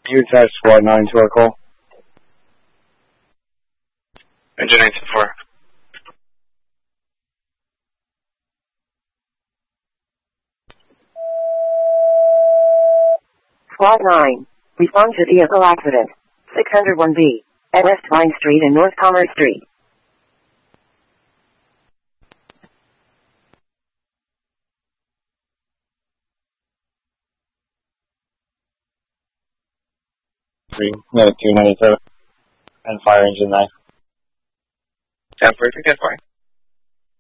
You attached Squad 9 to our call. Engine 824. Squad 9. Respond to vehicle accident. 601B. At West Vine Street and North Commerce Street. Another 297. And fire engine 9. 10 perfect, that's fine.